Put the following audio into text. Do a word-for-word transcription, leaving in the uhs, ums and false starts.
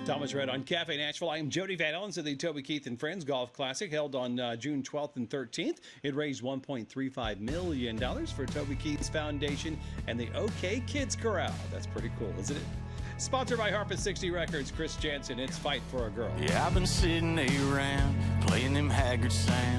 Thomas Red on Cafe Nashville. I am Jody Van Ellens of the Toby Keith and Friends Golf Classic held on uh, June twelfth and thirteenth. It raised one point three five million dollars for Toby Keith's Foundation and the OK Kids Corral. That's pretty cool, isn't it? Sponsored by Harpeth sixty Records, Chris Jansen. It's Fight for a Girl. Yeah, I've been sitting around playing them Haggard sounds.